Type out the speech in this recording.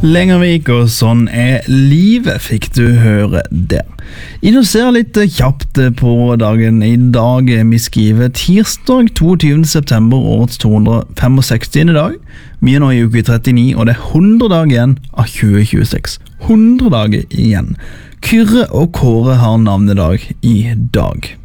Lengervik, og sånn livet, fikk du høre der. Inn og ser litt kjapt på dagen i dag. Vi skriver tirsdag 22. september, årets 265. dag. Vi nå i uke 39, og det 100 dager igjen av 2026. 100 dager igjen. Kyrre og Kåre har navnedag i dag.